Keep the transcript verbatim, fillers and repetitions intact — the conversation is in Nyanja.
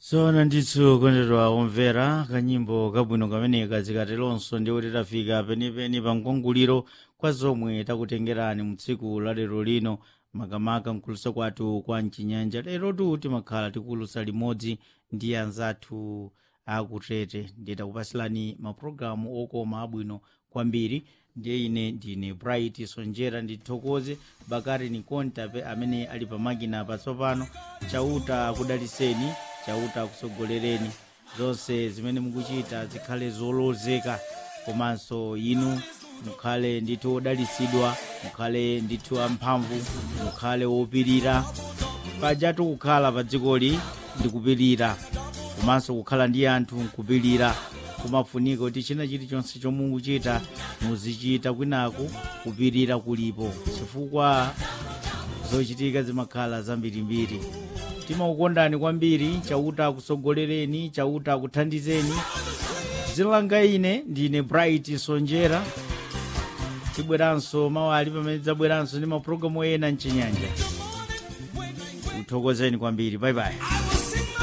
Sona ndithu kondedwa omvera kanyimbo kabwino kamene kazikatelonso ndi kuti tafika penipeni pa mkongoliro kwa zomwe takutengerani mu tsiku la lero lino makamaka mkulusa kwathu kwa mchinyanja. Lero tu timakhala tikulusa limodzi ndi anzathu akutete ndiye takupasilani mapulogalamu okoma abwino kwambiri. Ndiye ine ndine Bright Sonjera ndithokoze Bakari Nikontape amene ali pamakina patsopano. Chauta kudaliseni, chauta kusogolereni, zonse zimene mukuchita zikhale zolozeka, komanso inu mukhale ndithu odalisidwa, mukhale ndithu amphamvu, mukhale wopirira. Pajatu kukhala pa dzikoli ndikupirira, komanso kukhala ndi anthu nkupirira. Kumafunika kuti china chilichonse chomwe mukuchita muzichita kwinaku kupirira kulipo, chifukwa zochitika zimakhala zambirimbiri. Timakukondani kwambiri, chauta kusogolereni, chauta kuthandizeni. Dzina langa ine ndine Bright Sonjera. Tibweranso mawali pamene zabweranso ndi mapulogalamu ena mchinyanja. Uthokozeni kwambiri. Bye bye.